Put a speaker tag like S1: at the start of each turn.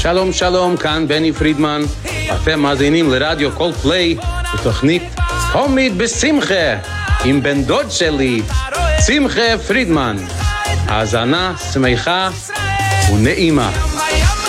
S1: שלום שלום, כאן בני פרידמן, אתם מאזינים לרדיו קול פליי, בתוכנית תמיד בשמחה, עם בן דוד שלי, שמחה פרידמן. האזנה שמחה ונעימה.